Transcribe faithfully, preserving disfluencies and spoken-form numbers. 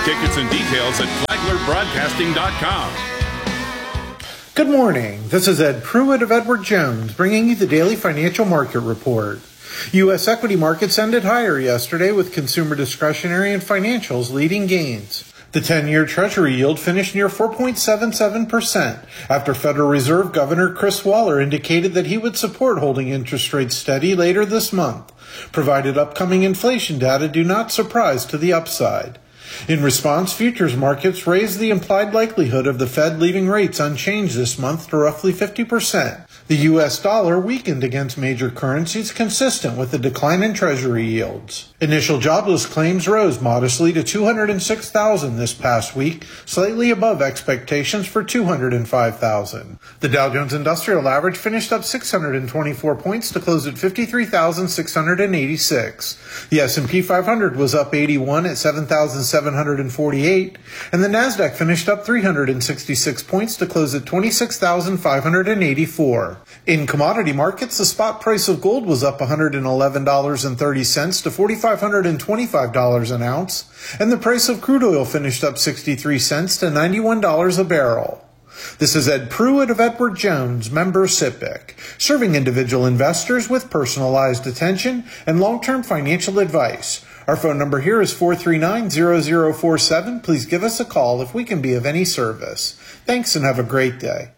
tickets and details at flagler broadcasting dot com. Good morning. This is Ed Pruitt of Edward Jones bringing you the daily financial market report. U S equity markets ended higher yesterday with consumer discretionary and financials leading gains. The ten-year Treasury yield finished near four point seven seven percent after Federal Reserve Governor Chris Waller indicated that he would support holding interest rates steady later this month, provided upcoming inflation data do not surprise to the upside. In response, futures markets raised the implied likelihood of the Fed leaving rates unchanged this month to roughly fifty percent. The U S dollar weakened against major currencies consistent with the decline in Treasury yields. Initial jobless claims rose modestly to two hundred six thousand this past week, slightly above expectations for two hundred five thousand. The Dow Jones Industrial Average finished up six hundred twenty-four points to close at fifty-three thousand six hundred eighty-six. The S and P five hundred was up eighty-one at seven thousand seven hundred forty-eight, and the Nasdaq finished up three hundred sixty-six points to close at twenty-six thousand five hundred eighty-four. In commodity markets, the spot price of gold was up one hundred eleven dollars and thirty cents to four thousand five hundred twenty-five dollars an ounce, and the price of crude oil finished up sixty-three cents to ninety-one dollars a barrel. This is Ed Pruitt of Edward Jones, member S I P C, serving individual investors with personalized attention and long-term financial advice. Our phone number here is four three nine, zero zero four seven. Please give us a call if we can be of any service. Thanks and have a great day.